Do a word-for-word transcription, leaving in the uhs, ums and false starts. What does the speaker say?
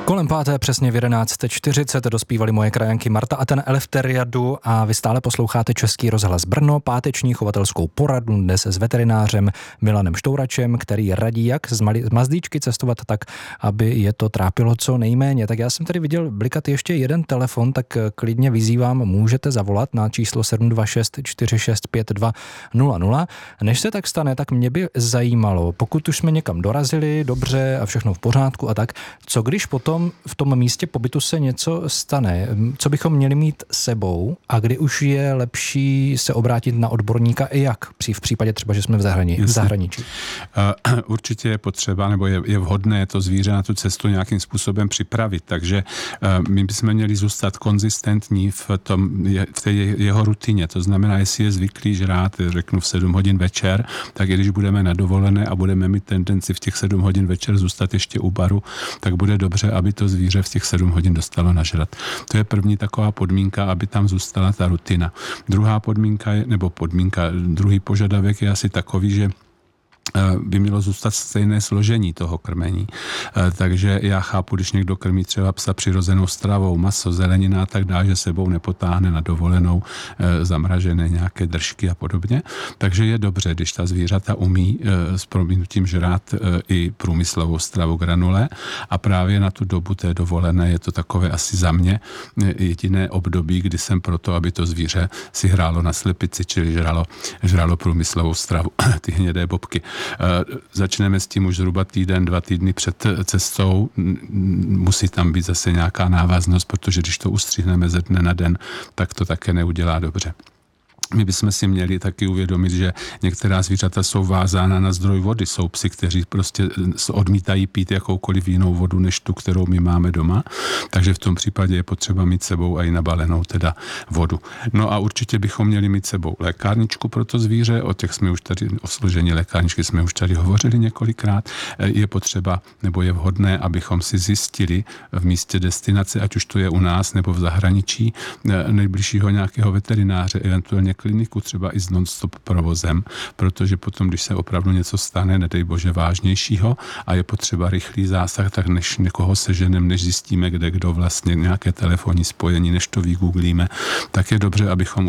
Kolem páté přesně v jedenáct čtyřicet dospívaly moje krajanky Marta a ten Eleftheriadu a vy stále posloucháte Český rozhlas Brno, páteční chovatelskou poradu dnes s veterinářem Milanem Štouračem, který radí, jak z mazlíčky cestovat tak, aby je to trápilo co nejméně. Tak já jsem tady viděl blikat ještě jeden telefon, tak klidně vyzývám, můžete zavolat na číslo sedm dva šest čtyři šest pět dva nula nula. Než se tak stane, tak mě by zajímalo, pokud už jsme někam dorazili, dobře a všechno v pořádku a tak, co když potom v tom místě pobytu se něco stane, co bychom měli mít sebou a kdy už je lepší se obrátit na odborníka i jak v případě třeba, že jsme v, zahrani, v zahraničí? Uh, určitě je potřeba, nebo je, je vhodné to zvíře na tu cestu nějakým způsobem připravit, takže uh, my bychom měli zůstat konzistentní v, tom, je, v té jeho rutině, to znamená, jestli je zvyklý žrát, řeknu v sedm hodin večer, tak i když budeme na dovolené a budeme mít tendenci v těch sedm hodin večer zůstat ještě u baru, tak bude dobře, aby to zvíře v těch sedm hodin dostalo nažrat. To je první taková podmínka, aby tam zůstala ta rutina. Druhá podmínka je, nebo podmínka, druhý požadavek je asi takový, že by mělo zůstat stejné složení toho krmení. Takže já chápu, když někdo krmí třeba psa přirozenou stravou, maso, zelenina a tak dále, že sebou nepotáhne na dovolenou zamražené nějaké držky a podobně. Takže je dobře, když ta zvířata umí s prominutím žrát i průmyslovou stravu granule a právě na tu dobu té dovolené je to takové asi za mě jediné období, kdy jsem proto, aby to zvíře si hrálo na slepici, čili žralo, žralo průmyslovou stravu, ty hnědé bobky. Začneme s tím už zhruba týden, dva týdny před cestou. Musí tam být zase nějaká návaznost, protože když to ustřihneme ze dne na den, tak to také neudělá dobře. My bychom si měli taky uvědomit, že některá zvířata jsou vázána na zdroj vody. Jsou psi, kteří prostě odmítají pít jakoukoliv jinou vodu, než tu, kterou my máme doma. Takže v tom případě je potřeba mít sebou i nabalenou teda vodu. No a určitě bychom měli mít sebou lékárničku pro to zvíře. O těch jsme už tady, o složení lékárničky jsme už tady hovořili několikrát. Je potřeba, nebo je vhodné, abychom si zjistili v místě destinace, ať už to je u nás nebo v zahraničí, nejbližšího nějakého veterináře, eventuálně kliniku třeba i s non-stop provozem, protože potom, když se opravdu něco stane, nedej bože vážnějšího a je potřeba rychlý zásah, tak než někoho seženem, než zjistíme, kde kdo vlastně nějaké telefonní spojení, než to vygooglíme, tak je dobře, abychom